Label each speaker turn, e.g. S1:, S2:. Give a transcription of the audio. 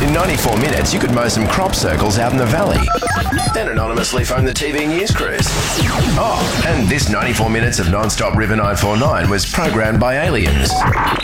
S1: In 94 minutes, you could mow some crop circles out in the valley. Then anonymously phone the TV news crews. Oh, and this 94 minutes of non-stop River 949 was programmed by aliens.